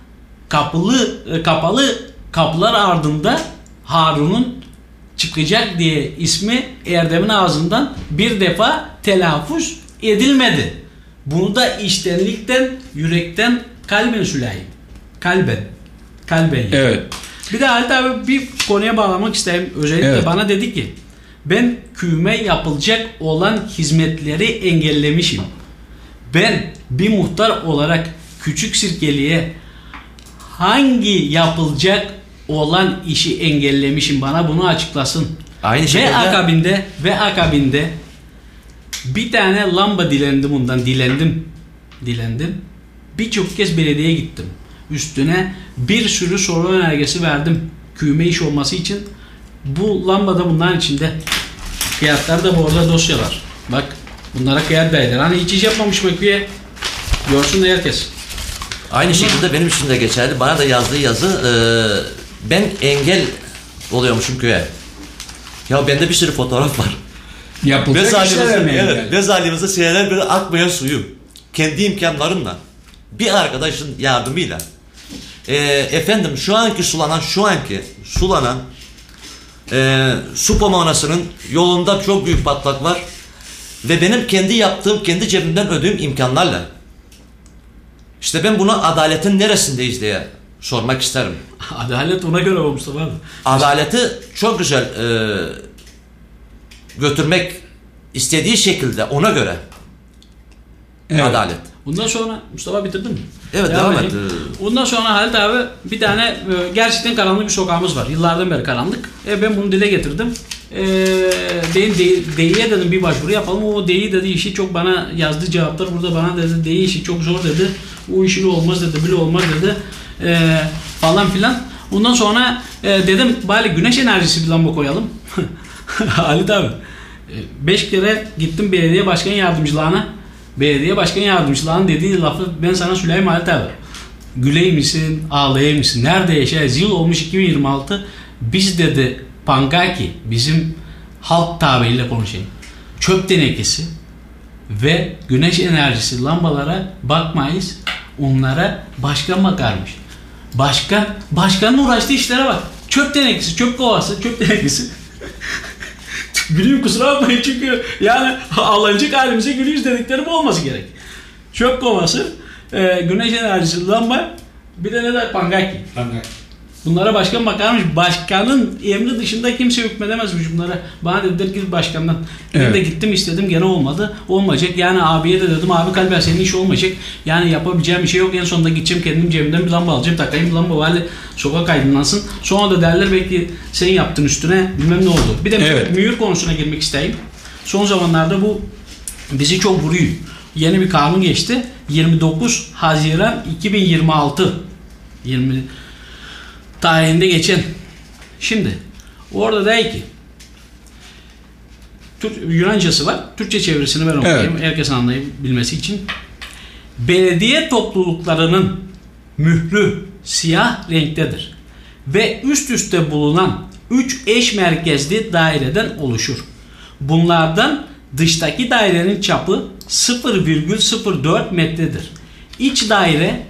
kapalı kapılar ardında Harun'un çıkacak diye ismi Erdem'in ağzından bir defa telaffuz edilmedi. Bunu da içtenlikten, yürekten kalben söyleyeyim. Kalben. Evet. Bir de Halit abi bir konuya bağlamak isterim. Özellikle bana dedi ki ben köyüme yapılacak olan hizmetleri engellemişim. Ben bir muhtar olarak Küçük Sirkeli'ye hangi yapılacak olan işi engellemişim, bana bunu açıklasın. Aynı şekilde ve akabinde bir tane lamba dilendim ondan. Dilendim. Birçok kez belediyeye gittim. Üstüne bir sürü soru önergesi verdim. Köyüme iş olması için. Bu lamba da bunların içinde. Fiyatlar da bu arada dosyalar. Bak bunlara kıyat beyler. Hani hiç iş yapmamış bakıya. Görsün de herkes. Aynı şekilde benim için de geçerli. Bana da yazdığı yazı ben engel oluyormuşum köye. Ya bende bir sürü fotoğraf var. Yapılacak işler mi? Evet. Vezalimizde seneler böyle akmayan suyu. Kendi imkanlarımla. Bir arkadaşın yardımıyla. Efendim şu anki sulanan su pomanasının yolunda çok büyük patlak var. Ve benim kendi yaptığım, kendi cebimden ödediğim imkanlarla. İşte ben buna adaletin neresindeyiz diye sormak isterim. Adalet ona göre olmuş Mustafa abi. Adaleti çok güzel götürmek istediği şekilde ona göre. Evet. Adalet. Bundan sonra Mustafa bitirdin mi? Evet devam et. Ondan sonra Halit abi bir tane gerçekten karanlık bir sokağımız var. Yıllardan beri karanlık. Ben bunu dile getirdim. Deyi'ye dedim bir başvuru yapalım. O Deyi dedi işi çok bana yazdığı cevaplar burada bana dedi. Deyi işi çok zor dedi. O işi olmaz dedi. Bile olmaz dedi. Falan filan. Ondan sonra dedim bari güneş enerjisi bir lamba koyalım. Halit abi 5 kere gittim belediye başkan yardımcılığına. Belediye başkan yardımcılığının dediği lafı ben sana söyleyeyim Halit abi. Güley misin, ağlayay mısın? Nerede yaşayız? Yıl olmuş 2026. Biz dedi Pangaki, bizim halk tabiriyle konuşayım. Çöp tenekesi ve güneş enerjisi lambalara bakmayız. Onlara başkan bakarmış. Başkanın uğraştığı işlere bak. Çöp tenekesi, çöp kovası, çöp tenekesi. Gülüyorum kusura bakmayın çünkü yani alancık halimize gülüyoruz dediklerim olması gerek. Çöp kovası, güneş enerjisi lamba, bir de ne der? Pangaki. Bunlara başkan bakarmış. Başkanın emri dışında kimse hükmedemezmiş bunlara. Bana dediler ki başkandan. Ben de gittim istedim gene olmadı. Olmayacak. Yani abiye de dedim abi kalben senin iş olmayacak. Yani yapabileceğim bir şey yok. En sonunda gideceğim kendim cebimden bir lamba alacağım. Takayım bir lamba var. Sokak aydınlansın. Sonra da derler belki sen yaptın üstüne bilmem ne oldu. Bir de mühür konusuna girmek isteyeyim. Son zamanlarda bu bizi çok vuruyor. Yeni bir kanun geçti. 29 Haziran 2026 tarihinde geçen. Şimdi orada der ki Yunancası var. Türkçe çevirisini ben okuyayım. Herkesin anlayabilmesi için. Belediye topluluklarının mührü siyah renktedir. Ve üst üste bulunan 3 eş merkezli daireden oluşur. Bunlardan dıştaki dairenin çapı 0,04 metredir. İç daire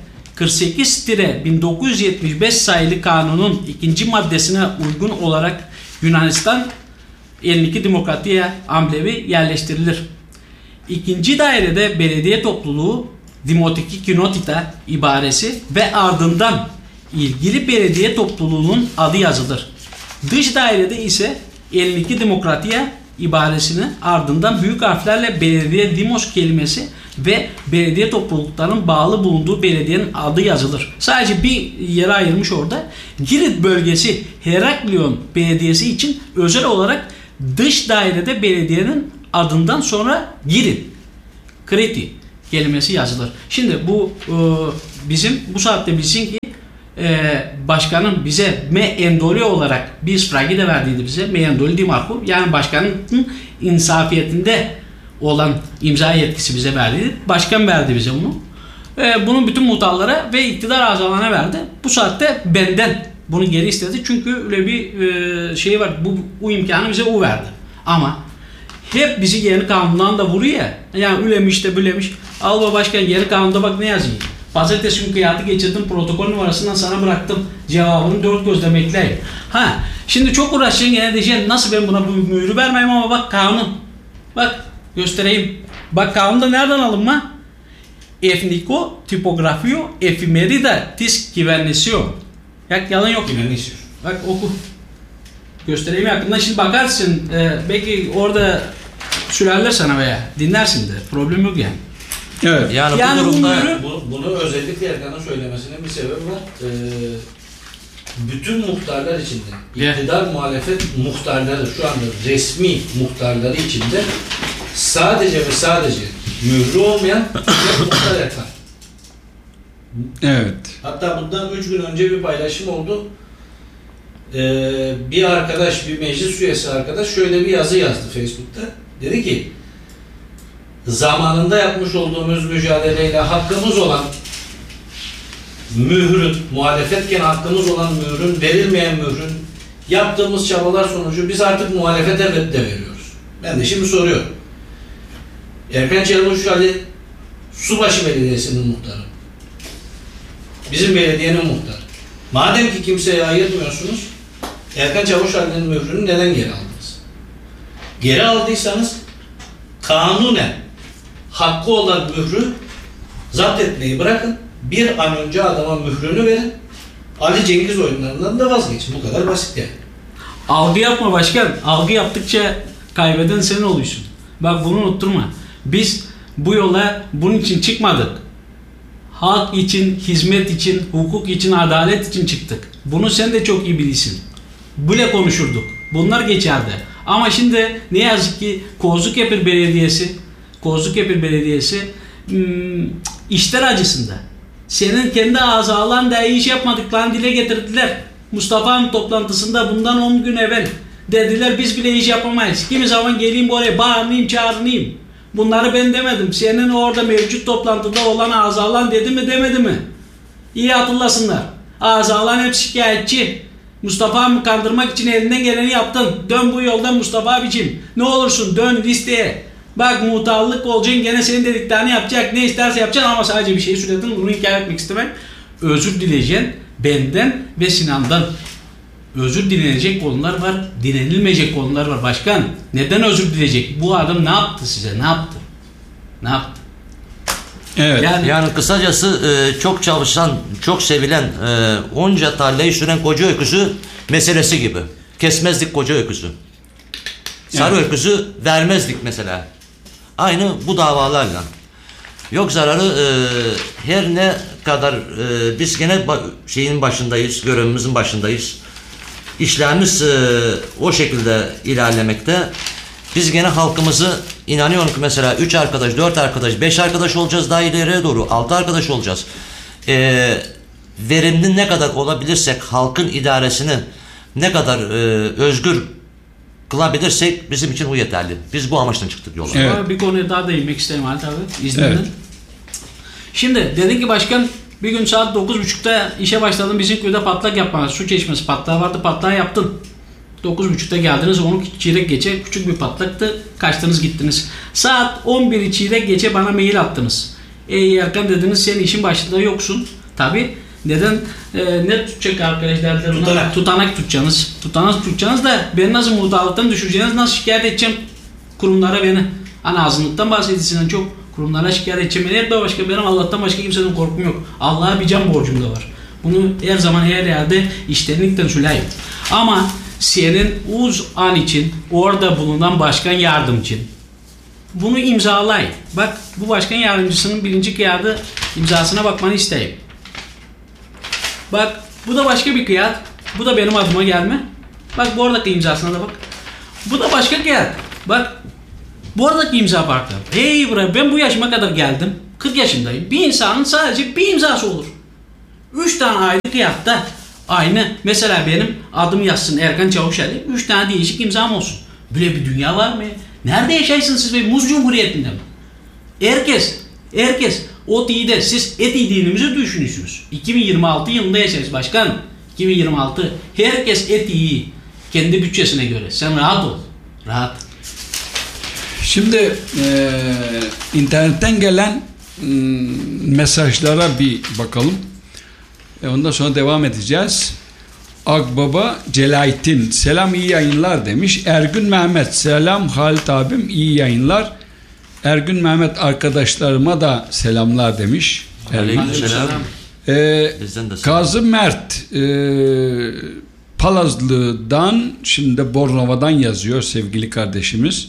48-1975 sayılı kanunun 2. maddesine uygun olarak Yunanistan elindeki demokratiye amblevi yerleştirilir. İkinci dairede belediye topluluğu Dimotiki Kinotita ibaresi ve ardından ilgili belediye topluluğunun adı yazılır. Dış dairede ise elindeki demokratiye ibaresini ardından büyük harflerle belediye dimos kelimesi ve belediye topluluklarının bağlı bulunduğu belediyenin adı yazılır. Sadece bir yere ayırmış orada. Girit bölgesi Heraklion Belediyesi için özel olarak dış dairede belediyenin adından sonra Girit, Kriti kelimesi yazılır. Şimdi bu bizim bu saatte bilsin ki başkanın bize me endoli olarak bir fragi de verdiydi bize. Me endoli di marku. Yani başkanın insafiyetinde olan imza yetkisi bize verdiydi. Başkan verdi bize bunu. Bunun bütün muhtarlara ve iktidar azalarına verdi. Bu saatte benden bunu geri istedi. Çünkü öyle bir şey var. Bu imkanı bize o verdi. Ama hep bizi yeni kanundan da vuruyor ya. Yani ülemiş de bülemiş. Al başkan yeni kanunda bak ne yazıyor. Pazartesi günü kıyafeti geçirdim. Protokol numarasından sana bıraktım. Cevabını 4 gözle bekleyin. Şimdi çok uğraşacaksın gene diyeceksin. Nasıl ben buna bu mührü vermeyeyim ama bak kanun. Bak göstereyim. Bak kanunda nereden alınma? Etniko, tipografio, efimerida, tis güvenlisio. Yalan yok. Güvenlisio. Bak oku. Göstereyim yakından. Şimdi bakarsın. Belki orada sürerler sana veya dinlersin de. Problem yok yani. Evet. Yani bu durumda Bunu özellikle Erkan'ın söylemesinin bir sebebi var. Bütün muhtarlar içinde, iktidar muhalefet muhtarları, şu anda resmi muhtarları içinde sadece ve sadece mührü olmayan muhtar Erkan. Evet. Hatta bundan 3 gün önce bir paylaşım oldu. Bir arkadaş, bir meclis üyesi arkadaş şöyle bir yazı yazdı Facebook'ta. Dedi ki, zamanında yapmış olduğumuz mücadeleyle hakkımız olan mührün, muhalefetken hakkımız olan mührün, verilmeyen mührün yaptığımız çabalar sonucu biz artık muhalefete de veriyoruz. Ben de şimdi soruyorum. Erkan Çelmişoğlu Subaşı Belediyesi'nin muhtarı. Bizim belediyenin muhtarı. Madem ki kimseye ayırmıyorsunuz, Erkan Çavuşoğlu'nun mührünü neden geri aldınız? Geri aldıysanız kanunen hakkı olan mührü zapt etmeyi bırakın. Bir an önce adama mührünü verin. Ali Cengiz oyunlarından da vazgeçin. Bu kadar basit yani. Algı yapma başkan. Algı yaptıkça kaybeden sen oluyorsun. Bak bunu unutturma. Biz bu yola bunun için çıkmadık. Halk için, hizmet için, hukuk için, adalet için çıktık. Bunu sen de çok iyi bilirsin. Böyle konuşurduk. Bunlar geçerdi. Ama şimdi ne yazık ki Kozlukepir Belediyesi işler acısında. Senin kendi azalan da iş yapmadıklarını dile getirdiler. Mustafa'nın toplantısında bundan 10 gün evvel dediler biz bile iş yapamayız. Kimi zaman geleyim oraya bağırmayayım, çağırmayayım. Bunları ben demedim. Senin orada mevcut toplantıda olan azalan dedi mi demedi mi? İyi hatırlasınlar. Azalan hep şikayetçi. Mustafa'yı kandırmak için elinden geleni yaptın. Dön bu yoldan Mustafa abicim. Ne olursun dön listeye. Bak muhtarlık olacaksın gene senin dediklerini yapacak. Ne isterse yapacaksın ama sadece bir şey söyledin. Bunu inkar etmek istemem. Özür dileyeceksin benden ve Sinan'dan. Özür dilenecek konular var. Dilenilmeyecek konular var. Başkan neden özür dileyecek? Bu adam ne yaptı size? Ne yaptı? Ne yaptı? Evet. Yani kısacası çok çalışan, çok sevilen, onca tarlayı süren koca öküzü meselesi gibi. Kesmezdik koca öküzü. Sarı öküzü vermezdik mesela. Aynı bu davalarla. Yok zararı her ne kadar biz gene şeyin başındayız, görevimizin başındayız. İşlerimiz o şekilde ilerlemekte. Biz gene halkımızı inanıyorum ki mesela 3 arkadaş, 4 arkadaş, 5 arkadaş olacağız daha ileriye doğru. 6 arkadaş olacağız. Verimli ne kadar olabilirsek halkın idaresini ne kadar özgür kılabilirsek bizim için bu yeterli. Biz bu amaçtan çıktık yola. Evet. Bir konuya daha değinmek isterim Halit abi izninle. Evet. Şimdi dedin ki başkan bir gün saat 9.30'da işe başladım bizim köyde patlak yapmana. Su çeşmesi patlağı vardı patlağı yaptın. 9.30'da geldiniz 10 çeyrek geçe küçük bir patlaktı. Kaçtınız gittiniz. Saat 11 çeyrek geçe bana mail attınız. Erkan dediniz senin işin başında yoksun. Tabi neden ne tutacak arkadaşlar? Tutanak tutacaksınız. Tutanak tutacaksınız da beni nasıl muhtarlıktan düşüreceğiniz nasıl şikayet edeceğim kurumlara beni. Hani azınlıktan bahsedilsinden çok kurumlara şikayet edeceğim. Hep de başka benim Allah'tan başka kimsenin korkum yok. Allah'a bir can borcum da var. Bunu her zaman her yerde iştenlikten söyleyeyim. Ama senin uz an için orada bulunan başkan yardımcın. Bunu imzalay. Bak bu başkan yardımcısının birinci kağıdı imzasına bakmanı isteyeyim. Bak bu da başka bir kağıt. Bu da benim adıma gelme. Bak bu oradaki imzasına da bak. Bu da başka kağıt. Bak bu oradaki imza farklı. Hey bre, ben bu yaşıma kadar geldim. 40 yaşındayım. Bir insanın sadece bir imzası olur. 3 tane ayrı kağıtta aynı. Mesela benim adım yazsın Erkan Çavuşeli. 3 tane değişik imzam olsun. Böyle bir dünya var mı? Nerede yaşaysınız siz be? Muz Cumhuriyeti'nde mi? Herkes ot iyi de siz et yediğinizi düşünüyorsunuz. 2026 yılında yaşarız başkan. 2026. Herkes et iyi. Kendi bütçesine göre. Sen rahat ol. Rahat. Şimdi internetten gelen mesajlara bir bakalım. Ondan sonra devam edeceğiz. Akbaba Celaytin selam iyi yayınlar demiş. Ergün Mehmet selam Halit abim iyi yayınlar. Ergün Mehmet arkadaşlarıma da selamlar demiş. Aleykümselam. Kazım Mert Palazlı'dan, şimdi Bornova'dan yazıyor sevgili kardeşimiz.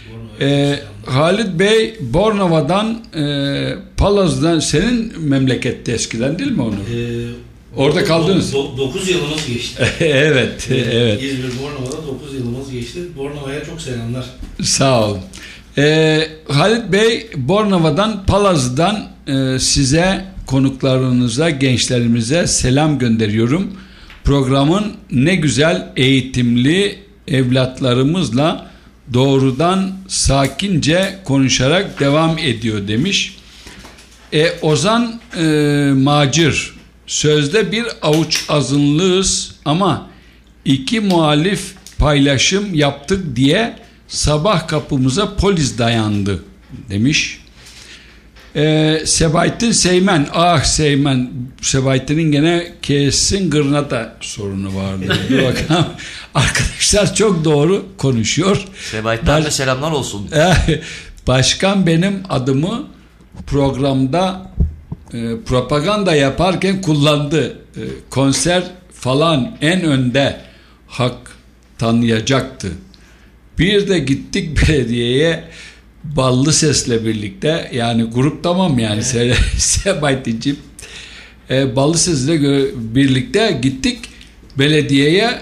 Halit Bey Bornova'dan, Palazlı'dan, senin memlekette eskiden değil mi onu? Orada kaldınız. 9 yılımız geçti. Evet. İzmir Bornova'da 9 yılımız geçti. Bornova'ya çok selamlar. Sağ olun. Halit Bey Bornova'dan, Palazlı'dan size, konuklarınıza, gençlerimize selam gönderiyorum. Programın ne güzel eğitimli evlatlarımızla doğrudan sakince konuşarak devam ediyor demiş. Ozan Macir sözde bir avuç azınlığız ama 2 muhalif paylaşım yaptık diye sabah kapımıza polis dayandı demiş. Sebahattin Seymen, Seymen, Sebahattin'in gene kesin gırnata sorunu vardı. Bir bakalım. Arkadaşlar çok doğru konuşuyor. Sebahattin'e selamlar olsun. Başkan benim adımı programda propaganda yaparken kullandı. Konser falan en önde hak tanıyacaktı. Bir de gittik belediyeye ballı sesle birlikte, yani grup tamam yani Sebahattin'ciğim, ballı sesle birlikte gittik belediyeye,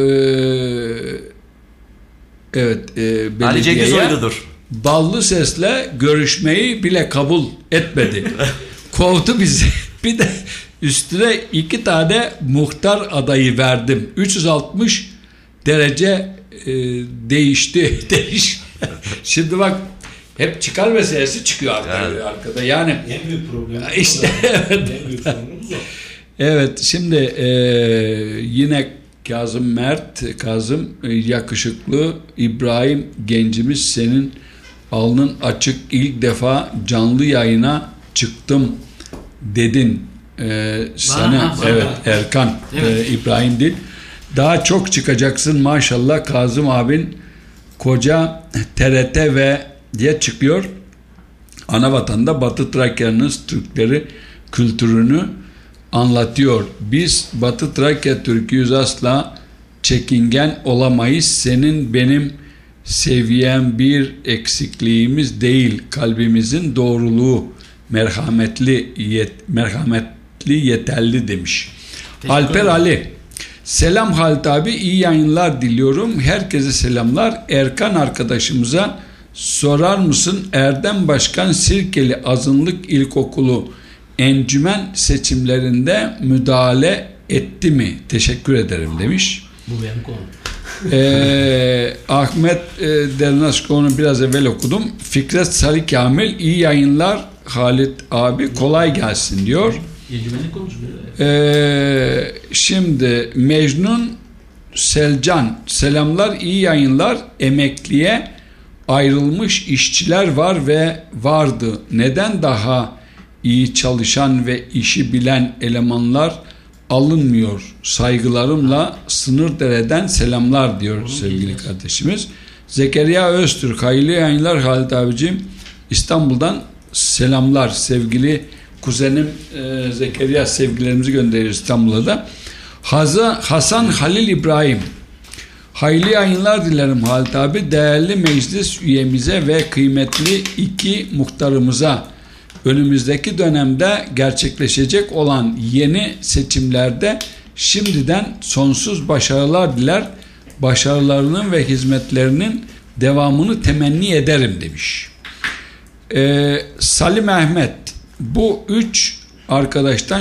Ali Cengiz oyunudur. Ballı sesle görüşmeyi bile kabul etmedi. Kovdu bizi. Bir de üstüne 2 tane muhtar adayı verdim. 360 derece değişti. Şimdi bak, hep çıkar meselesi çıkıyor arkada. Yani en büyük problem. İşte evet. En büyük sorunumuz o. Evet, şimdi yine Kazım yakışıklı İbrahim gencimiz, senin alnın açık, ilk defa canlı yayına çıktım dedin. Sana evet Erkan, evet. İbrahim değil. Daha çok çıkacaksın maşallah. Kazım abin koca TRT ve diye çıkıyor. Anavatanda Batı Trakya'nın Türkleri kültürünü anlatıyor. Biz Batı Trakya Türk'üyüz, asla çekingen olamayız. Senin benim seviyem bir eksikliğimiz değil. Kalbimizin doğruluğu merhametli yeterli demiş. Alper Ali selam Halit abi, iyi yayınlar diliyorum. Herkese selamlar. Erkan arkadaşımıza sorar mısın, Erdem Başkan Sirkeli Azınlık İlkokulu encümen seçimlerinde müdahale etti mi? Teşekkür ederim demiş. Bu benim konum. Ahmet Dernaşko'nu biraz evvel okudum. Fikret Sarı Kamil iyi yayınlar Halit abi, kolay gelsin diyor. Encümenlik konusu. Şimdi Mecnun Selcan selamlar, iyi yayınlar. Emekliye ayrılmış işçiler var ve vardı. Neden daha iyi çalışan ve işi bilen elemanlar alınmıyor? Saygılarımla Sınırdere'den selamlar diyor sevgili kardeşimiz. Zekeriya Öztürk hayırlı yayınlar Halit abicim. İstanbul'dan selamlar sevgili kuzenim Zekeriya, sevgilerimizi gönderiyoruz İstanbul'a da. Hasan Halil İbrahim Hayırlı yayınlar dilerim Halit abi. Değerli meclis üyemize ve kıymetli iki muhtarımıza önümüzdeki dönemde gerçekleşecek olan yeni seçimlerde şimdiden sonsuz başarılar diler. Başarılarının ve hizmetlerinin devamını temenni ederim demiş. Salim Ahmet, bu üç arkadaştan